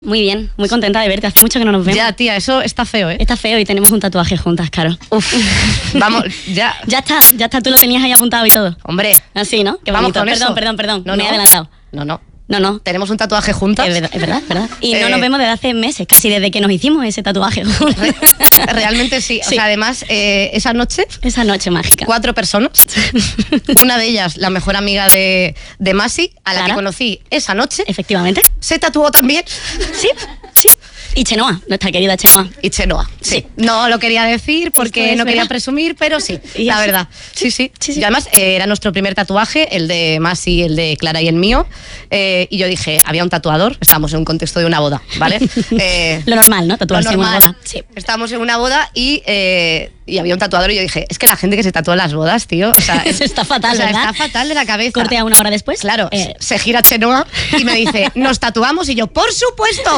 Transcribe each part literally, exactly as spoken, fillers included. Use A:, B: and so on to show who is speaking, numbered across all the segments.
A: Muy bien, muy contenta de verte. Hace mucho que no nos vemos.
B: Ya, tía, eso está feo, ¿eh?
A: Está feo y tenemos un tatuaje juntas, Caro.
B: Uf, vamos, ya.
A: Ya está, ya está, tú lo tenías ahí apuntado y todo.
B: Hombre.
A: Así, ¿no? Qué
B: vamos
A: bonito.
B: con
A: Perdón,
B: eso.
A: perdón, perdón,
B: No,
A: me he
B: no.
A: adelantado.
B: No, no.
A: No, no.
B: Tenemos un tatuaje juntas.
A: Es verdad, es verdad, es verdad. Y no
B: Eh,
A: nos vemos desde hace meses, casi desde que nos hicimos ese tatuaje juntos.
B: Re- Realmente sí. O
A: Sí.
B: sea, además, eh, esa noche,
A: Esa noche mágica.
B: cuatro personas. Una de ellas, la mejor amiga de, de Masi, a la
A: Clara.
B: que conocí esa noche,
A: Efectivamente.
B: se tatuó también.
A: Sí, sí. Y Chenoa, nuestra querida Chenoa.
B: Y Chenoa, sí.
A: Sí.
B: No lo quería decir porque
A: Esto es
B: no quería
A: verdad.
B: presumir, pero sí,
A: Y
B: la
A: así.
B: verdad. Sí, sí.
A: Sí, sí.
B: Y además eh, era nuestro primer tatuaje, el de Masi, el de Clara y el mío. Eh, y yo dije, había un tatuador, estábamos en un contexto de una boda, ¿vale? Eh,
A: Lo normal, ¿no? Tatuarse
B: lo
A: en una
B: normal.
A: boda. Sí.
B: Estábamos en una boda y, eh, y había un tatuador y yo dije, es que la gente que se tatúa en las bodas, tío, o sea, es-
A: Está fatal,
B: o sea,
A: ¿verdad?
B: está fatal de la cabeza.
A: Corte a una hora después.
B: Claro,
A: Eh,
B: se gira Chenoa y me dice, ¿nos tatuamos? Y yo, ¡por supuesto!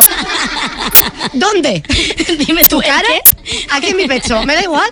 B: ¿Dónde?
A: Dime
B: ¿Tu
A: tú, ¿el
B: cara?
A: qué?
B: Aquí en mi pecho, me da igual.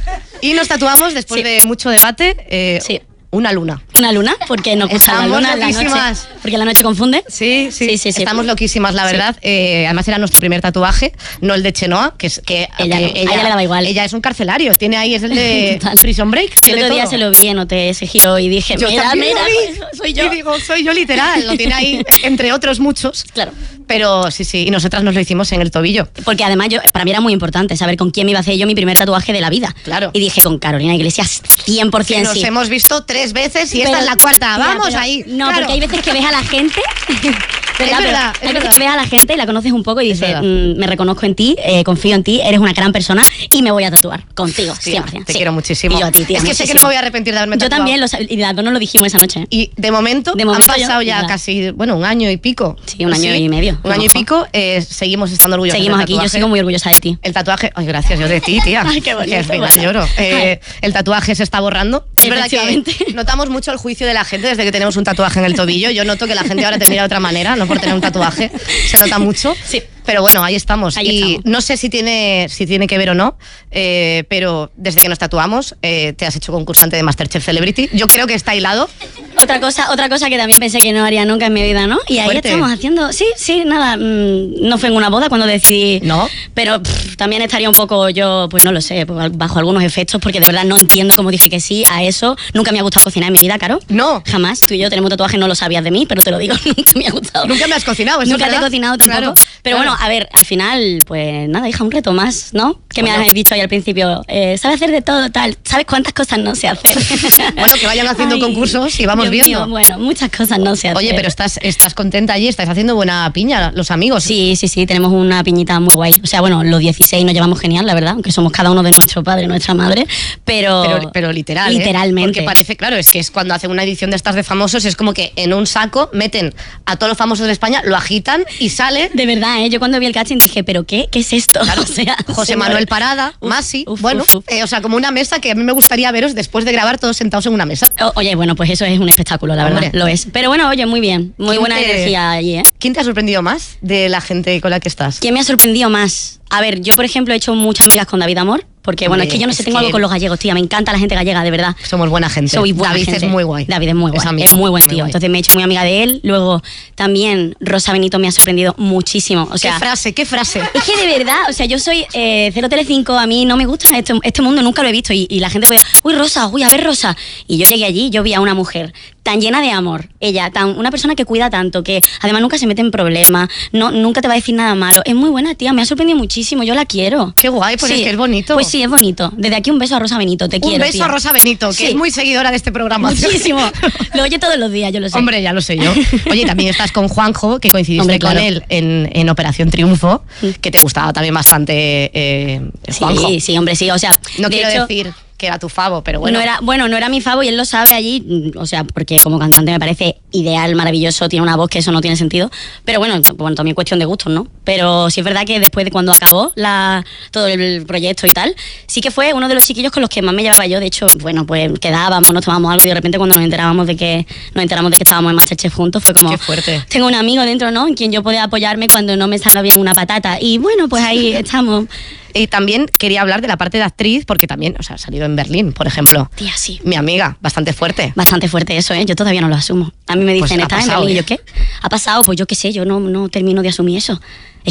B: Y nos tatuamos después
A: Sí.
B: de mucho debate, eh,
A: Sí.
B: una luna.
A: Una luna, porque nos gusta la
B: Estamos
A: luna, la noche.
B: loquísimas.
A: Porque la noche confunde.
B: Sí, sí,
A: Sí, sí, sí.
B: Estamos loquísimas, la
A: Sí.
B: verdad. Eh, además era nuestro primer tatuaje, no el de Chenoa, que es que
A: Ella
B: que
A: no, a ella le daba igual.
B: Ella es un carcelario, tiene ahí, es el de
A: Total.
B: Prison Break.
A: El
B: tiene
A: otro día
B: todo.
A: se lo vi en O T, se giró y dije,
B: Yo
A: mira,
B: también
A: mira,
B: lo vi.
A: soy yo.
B: Y digo, soy yo literal, lo tiene ahí, entre otros muchos.
A: Claro.
B: Pero sí, sí, y nosotras nos lo hicimos en el tobillo.
A: Porque además yo, para mí era muy importante saber con quién me iba a hacer yo mi primer tatuaje de la vida.
B: Claro.
A: Y dije, con Carolina Iglesias, cien por
B: Que
A: ciento
B: nos
A: sí.
B: hemos visto tres veces y
A: Pero,
B: esta es la cuarta.
A: tía,
B: Vamos
A: pero-
B: ahí.
A: No,
B: claro.
A: porque hay veces que ves a la gente. ¿verdad? Pero
B: verdad, es
A: hay veces
B: verdad.
A: que ves a la gente y la conoces un poco y
B: Es
A: dices,
B: verdad.
A: "Mm, me reconozco en ti, eh, confío en ti, eres una gran persona y me voy a tatuar contigo.
B: Tía,
A: cien por ciento,
B: te
A: sí.
B: quiero muchísimo.
A: Y yo a ti, tía,
B: es que sé que no
A: muchísimo.
B: me voy a arrepentir de haberme
A: Yo
B: tatuado.
A: también, lo sab- y las dos nos lo dijimos esa noche.
B: Y de momento,
A: De momento
B: han
A: yo-
B: pasado ya
A: nada.
B: casi, bueno, un año y pico.
A: Sí, un año y medio,
B: Un
A: a lo
B: año y
A: mejor.
B: pico, eh, seguimos estando orgullosos
A: Seguimos
B: del
A: aquí, yo
B: tatuaje.
A: sigo muy orgullosa de ti.
B: El tatuaje, ay, gracias, yo de ti, tía.
A: Ay, qué bonito,
B: Que al final
A: bueno.
B: lloro. Eh, el tatuaje se está borrando. Es verdad que
A: Efectivamente.
B: notamos mucho el juicio de la gente desde que tenemos un tatuaje en el tobillo. Yo noto que la gente ahora te mira de otra manera, no por tener un tatuaje. Se nota mucho.
A: Sí.
B: Pero bueno, ahí estamos.
A: Ahí
B: y
A: estamos.
B: no sé si tiene, si tiene que ver o no, eh, pero desde que nos tatuamos, eh, te has hecho concursante de MasterChef Celebrity. Yo creo que está hilado.
A: Otra cosa, otra cosa que también pensé que no haría nunca en mi vida, ¿no? Y ahí
B: Fuerte.
A: estamos haciendo. Sí, sí, nada. mm, No fue en una boda cuando decidí.
B: No.
A: Pero pff, también estaría un poco yo, pues no lo sé, pues, bajo algunos efectos, porque de verdad no entiendo cómo dije que sí a eso. Nunca me ha gustado cocinar en mi vida, Caro.
B: No.
A: Jamás. Tú y yo tenemos un tatuaje, no lo sabías de mí, pero te lo digo, nunca me ha gustado.
B: Nunca me has cocinado, eso
A: Nunca
B: es
A: te he
B: verdad.
A: cocinado tampoco.
B: Claro,
A: pero
B: claro.
A: bueno, a ver, al final, pues nada, hija, un reto más, ¿no? Que
B: Bueno.
A: me has dicho ahí al principio, eh, sabes hacer de todo, tal. ¿Sabes cuántas cosas no sé hacer?
B: Bueno, que vayan haciendo concursos y vamos
A: Dios
B: viendo.
A: mío, bueno, muchas cosas no sé hacer.
B: Oye, pero estás, estás contenta allí, estás haciendo buena piña, los amigos.
A: Sí, sí, sí, tenemos una piñita muy guay. O sea, bueno, los dieciséis nos llevamos genial, la verdad, aunque somos cada uno de nuestro padre y nuestra madre, pero...
B: Pero, pero literal, ¿eh?
A: Literalmente.
B: Porque parece, claro, es que es cuando hacen una edición de estas de famosos, es como que en un saco meten a todos los famosos de España, lo agitan y sale
A: De verdad, ¿eh? Yo cuando vi el casting dije, ¿pero qué? ¿Qué es esto?
B: claro,
A: O sea,
B: José
A: señor.
B: Manuel Parada,
A: Uf,
B: Masi,
A: uf,
B: bueno,
A: uf, uf.
B: eh, o sea, como una mesa que a mí me gustaría veros después de grabar todos sentados en una mesa.
A: O- Oye, bueno, pues eso es un espectáculo, la
B: Hombre.
A: verdad, lo es. Pero bueno, oye, muy bien, muy
B: ¿Quién
A: buena
B: te-
A: energía allí, ¿eh?
B: ¿Quién te ha sorprendido más de la gente con la que estás?
A: ¿Quién me ha sorprendido más? A ver, yo por ejemplo he hecho muchas amigas con David Amor, porque bueno,
B: Hombre,
A: es que yo no sé,
B: es
A: tengo
B: que-
A: algo con los gallegos, tía, me encanta la gente gallega, de verdad.
B: Somos buena gente.
A: Soy buena
B: David
A: gente.
B: es muy guay.
A: David es muy guay.
B: Es
A: Es,
B: amigo,
A: muy buen
B: muy
A: tío.
B: guay.
A: Entonces me he hecho muy amiga de él. Luego también Rosa Benito me ha sorprendido muchísimo. O sea,
B: ¿Qué frase? ¿Qué frase?
A: es que de verdad, o sea, yo soy eh, Cero Telecinco, a mí no me gusta este, este mundo, nunca lo he visto. Y, y la gente podía, uy, Rosa, uy, a ver, Rosa. Y yo llegué allí, yo vi a una mujer tan llena de amor, ella, tan una persona que cuida tanto, que además nunca se mete en problemas, no, nunca te va a decir nada malo. Es muy buena, tía, me ha sorprendido muchísimo, yo la quiero.
B: Qué guay, pues es que es bonito.
A: Pues sí, es bonito. Desde aquí un beso a Rosa Benito, te
B: Un
A: quiero.
B: beso
A: tía.
B: a Rosa Benito, que
A: Sí.
B: es muy seguidora de este programa.
A: Muchísimo. Lo oye todos los días, yo lo sé.
B: Hombre, ya lo sé yo. Oye, también estás con Juanjo, que coincidiste
A: Hombre,
B: con
A: claro.
B: él en, en Operación Triunfo,
A: Mm.
B: que te gustaba también bastante eh, Juanjo.
A: Sí, sí, hombre, sí. O sea,
B: No
A: de
B: quiero
A: hecho,
B: decir que era tu favo, pero bueno.
A: No era, bueno, no era mi favo y él lo sabe allí, mm, o sea, porque como cantante me parece ideal, maravilloso, tiene una voz que eso no tiene sentido, pero bueno, t- bueno, también cuestión de gustos, ¿no? Pero sí es verdad que después de cuando acabó la, todo el proyecto y tal, sí que fue uno de los chiquillos con los que más me llevaba yo, de hecho, bueno, pues quedábamos, nos tomábamos algo y de repente cuando nos enterábamos de que nos enteramos de que estábamos en MasterChef juntos, fue como,
B: Qué fuerte.
A: tengo un amigo dentro, ¿no? En quien yo podía apoyarme cuando no me salga bien una patata y bueno, pues ahí estamos.
B: Y también quería hablar de la parte de actriz, porque también, o sea, ha salido en Berlín, por ejemplo.
A: Tía, sí.
B: Mi amiga, bastante fuerte.
A: Bastante fuerte eso, ¿eh? Yo todavía no lo asumo. A mí me
B: Pues
A: dicen,
B: ha
A: ¿estás en
B: pasado,
A: Berlín? Y
B: ¿eh?
A: yo, ¿qué? Ha pasado, pues yo qué sé, yo no, no termino de asumir eso. Es